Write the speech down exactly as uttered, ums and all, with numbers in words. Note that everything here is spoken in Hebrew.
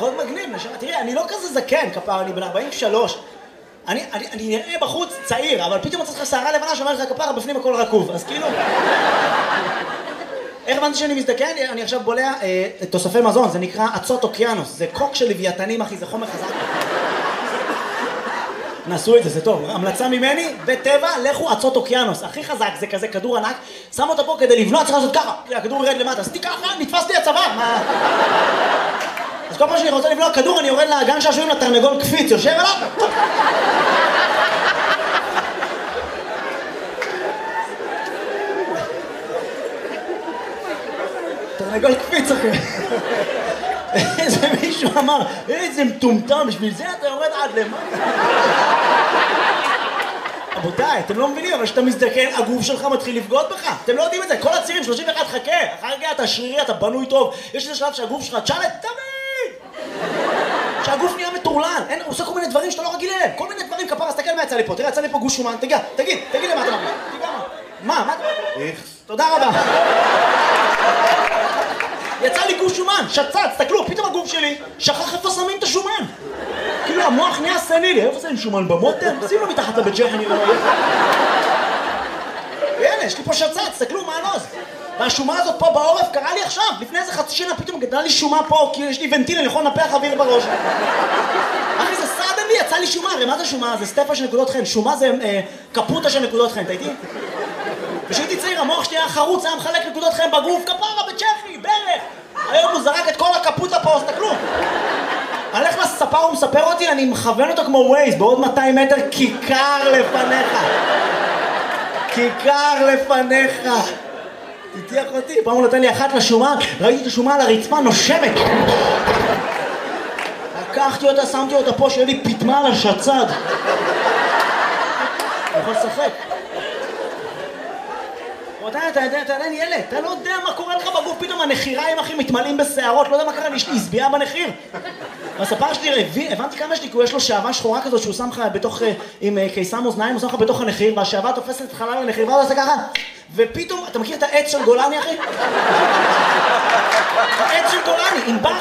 יכול להיות מגניב, נשמה. תראי, אני לא כזה זקן, כפר, אני בן ארבעים ושלוש. אני, אני, אני נראה בחוץ צעיר, אבל פתאום מצאת לך שערה לבנה שאומרת לך כפר, בפנים הכל רקוב, אז כאילו... איך הבנתי שאני מזדקן? אני עכשיו בולע אה, תוספי מזון, זה נקרא עצות אוקיינוס, זה קוק של לוויתנים, אחי, זה חומר חזק. נסו את זה, זה טוב. המלצה ממני, בטבע, לכו עצות אוקיינוס. הכי חזק, זה כזה כדור ענק, שם אותו פה כדי לבנות, צריך לעשות ככה. הכדור ירד למטה, עשיתי ככה, נתפס לי הצוואר. מה? אז כל פעם שאני רוצה לבלוע כדור, אני יורד לגן שעשועים לתרנגול קפיץ, יושב עליו. תרנגול קפיץ, אחי. איזה מישהו אמר, איזה מטומטם, בשביל זה אתה יורד עד למטה. רבותיי, אתם לא מבינים, אבל כשאתה מזדקן, הגוף שלך מתחיל לבגוד בך. אתם לא יודעים את זה, כל הצעירים, שלושים ואחת, חכה. אחר כך אתה שרירי, אתה בנוי טוב. יש איזה שלב שהגוף שלך, תשאל את תמיד! שהגוף נהיה מטורלן. אין, הוא עושה כל מיני דברים שאתה לא רגיל אליהם. כל מיני דברים, כפרה, תסתכל מה יצא לי פה. תראה, יצא לי פה גוש שומן. תגיע, תגיד, תגיד לי מה אתה מרגיש. תגיד מה, מה אתה מרגיש? תודה רבה. יצא לי גוש שומן, שצץ, תסתכלו, פתאום הגוף שלי שכח איפה שמים את השומן. כאילו המוח נהיה סנילי, איפה שמים שומן במותן? שימו מתחת לבית ג'חי, אני לא רואה. הנה, יש לי פה שצץ, תסתכלו מה הנוז. והשומה הזאת פה בעורף קרה לי עכשיו, לפני איזה חצי שנה פתאום גדלה לי שומה פה, כי יש לי ונטיל, אני יכול לנפח אוויר בראש. אחי, זה סעדן לי, יצא לי שומה, הרי מה זה שומה? זה סטפה של נקודות חן, שומה זה אה, קפוטה של נקודות חן, אתה איתי? כשהייתי צעיר, המוח שלי היה חרוץ, היה מחלק נקודות חן בגוף, כפרה בצ'כי, ברך. היום הוא זרק את כל הקפוטה פה, תסתכלו. הלך לספר, הוא מספר אותי, אני מכוון אותו כמו ווייז, בעוד מאתיים מטר, כיכר לפניך. כיכר לפניך. תתיח אותי, פעם הוא נתן לי אחת לשומה, ראיתי את השומה על הרצפה, נושמת. לקחתי אותה, שמתי אותה פה, שיהיה לי פתמה על השצד. אני יכול לשחק. אתה, אתה, אתה, אתה עדיין ילד, אתה לא יודע מה קורה לך בגוף, פתאום הנחיריים אחי מתמלאים בשערות, לא יודע מה קרה, יש לי הסביעה בנחיר. והספר שלי, הבנתי כמה יש לי, כי הוא יש לו שעבה שחורה כזאת שהוא שם לך בתוך, עם קיסם אוזניים, הוא שם לך בתוך הנחיר, והשעבה תופסת את חלל הנחיר, והוא עושה ככה, ופתאום, אתה מכיר את העץ של גולני אחי? העץ של גולני, אם בא